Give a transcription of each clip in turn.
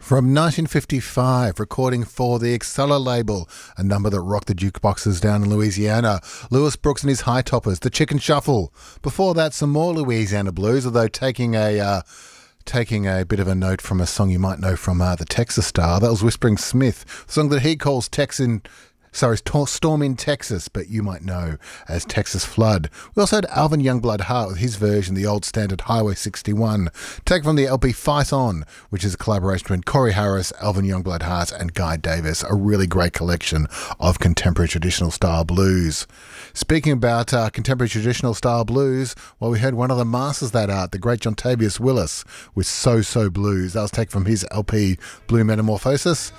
From 1955, recording for the Excella label, a number that rocked the jukeboxes down in Louisiana. Louis Brooks and his High Toppers, the Chicken Shuffle. Before that, some more Louisiana blues, although taking a bit of a note from a song you might know from the Texas Star. That was Whispering Smith, a song that he calls Storm in Texas, but you might know as Texas Flood. We also had Alvin Youngblood Hart with his version, the old standard Highway 61, taken from the LP Fight On, which is a collaboration between Corey Harris, Alvin Youngblood Hart and Guy Davis, a really great collection of contemporary traditional style blues. Speaking about contemporary traditional style blues, well, we heard one of the masters of that art, the great Jontavius Willis, with So So Blues. That was taken from his LP Blue Metamorphosis.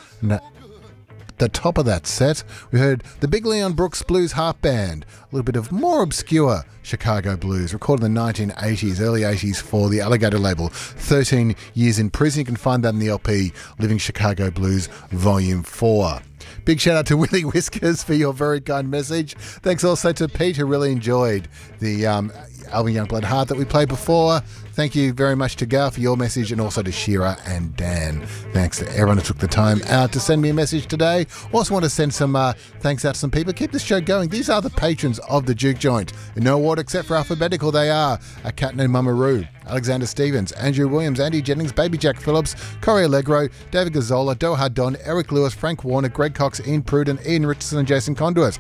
The top of that set, we heard the Big Leon Brooks Blues Harp Band, a little bit of more obscure Chicago blues, recorded in the 1980s, early 80s for the Alligator label. 13 Years in Prison, you can find that in the LP Living Chicago Blues Volume 4. Big shout out to Willie Whiskers for your very kind message. Thanks also to Pete, who really enjoyed the Alvin Youngblood Hart that we played before. Thank you very much to Gar for your message, and also to Shira and Dan. Thanks to everyone who took the time out to send me a message today. Also want to send some thanks out to some people. Keep this show going. These are the patrons of the Juke Joint. In no order except for alphabetical, they are a cat named Mamaroo, Alexander Stevens, Andrew Williams, Andy Jennings, Baby Jack Phillips, Corey Allegro, David Gazzola, Doha Don, Eric Lewis, Frank Warner, Greg Cox, Ian Pruden, Ian Richardson and Jason Conduit.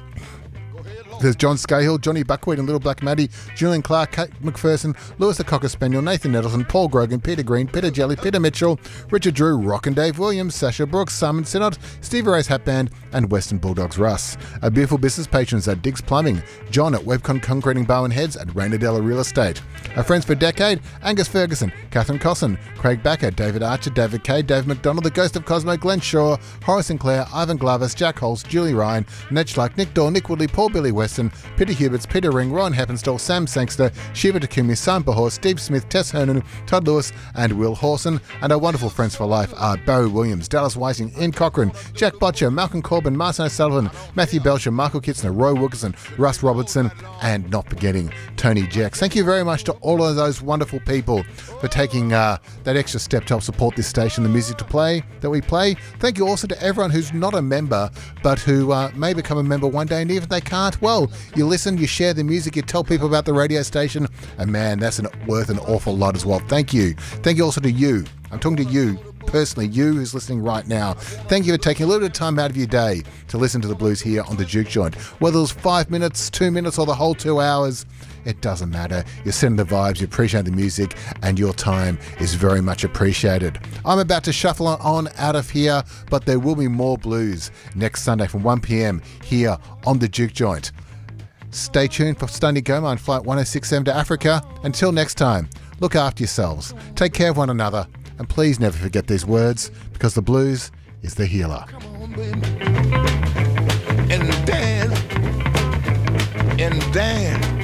There's John Scahill, Johnny Buckwheat and Little Black Maddie, Julian Clark, Kate McPherson, Lewis the Cocker Spaniel, Nathan Nettleton, Paul Grogan, Peter Green, Peter Jelly, Peter Mitchell, Richard Drew, Rock and Dave Williams, Sasha Brooks, Simon Sinnott, Steve Ray's Hat Band, and Western Bulldogs Russ. Our beautiful business patrons at Diggs Plumbing, John at Webcon Concreting Bowen Heads, and Rainadella Real Estate. Our friends for a decade, Angus Ferguson, Catherine Cosson, Craig Backer, David Archer, David Kay, Dave McDonald, The Ghost of Cosmo, Glenn Shaw, Horace Sinclair, Ivan Glavis, Jack Holst, Julie Ryan, Ned Schluck, Nick Dorr, Nick Woodley, Paul Billy Weston, Peter Huberts, Peter Ring, Ron Heppenstall, Sam Sangster, Shiva Takumi, Sam Bahor, Steve Smith, Tess Hernan, Todd Lewis, and Will Hawson. And our wonderful friends for life are Barry Williams, Dallas Whiting, Ian Cochran, Jack Botcher, Malcolm Corbin, Martin O'Sullivan, Matthew Belcher, Michael Kitzner, Roy Wilkerson, Russ Robertson, and not forgetting Tony Jacks. Thank you very much to all of those wonderful people for taking that extra step to help support this station, the music that we play. Thank you also to everyone who's not a member, but who may become a member one day, and even if they can't, well, you listen, you share the music, you tell people about the radio station, and man, that's worth an awful lot as well. Thank you. Thank you also to you. I'm talking to you personally, you who's listening right now. Thank you for taking a little bit of time out of your day to listen to the blues here on the Juke Joint. Whether it was 5 minutes, 2 minutes, or the whole 2 hours, it doesn't matter. You're sending the vibes, you appreciate the music, and your time is very much appreciated. I'm about to shuffle on out of here, but there will be more blues next Sunday from 1 p.m. here on the Juke Joint. Stay tuned for Stoney Goma on Flight 1067 to Africa. Until next time, look after yourselves, take care of one another, and please never forget these words, because the blues is the healer. Come on, baby. And dance.